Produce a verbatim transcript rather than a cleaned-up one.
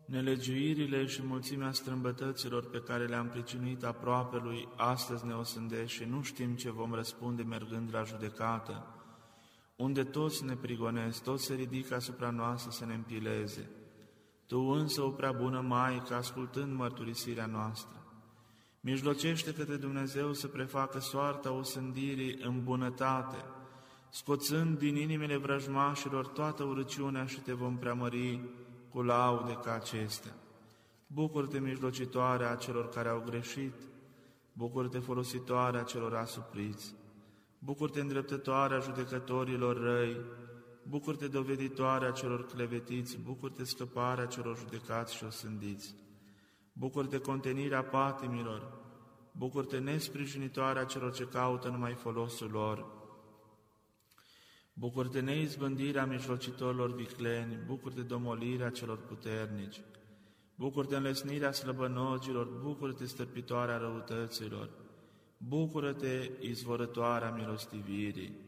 Nelegiuirile și mulțimea strâmbătăților pe care le-am pricinuit aproapelui astăzi ne osândesc și nu știm ce vom răspunde mergând la judecată, unde toți ne prigonesc, toți se ridică asupra noastră să ne împileze. Tu însă, o prea bună Maică, ascultând mărturisirea noastră, mijlocește către Dumnezeu să prefacă soarta osândirii în bunătate, scoțând din inimile vrăjmașilor toată urăciunea și te vom preamări cu laude ca acestea. Bucură-te, mijlocitoarea a celor care au greșit, bucură-te, folositoarea celor asupriți, bucură-te, îndreptătoarea judecătorilor răi, bucură-te, doveditoarea celor clevetiți, bucură-te, scăparea celor judecați și osândiți, bucură-te, contenirea patimilor, bucură-te, nesprijinitoarea celor ce caută numai folosul lor, bucură-te, neizbândirea mijlocitorilor vicleni, bucură-te, domolirea celor puternici, bucură-te, înlesnirea slăbănogilor, bucură-te, stăpitoarea răutăților, bucură-te, izvorătoarea milostivirii,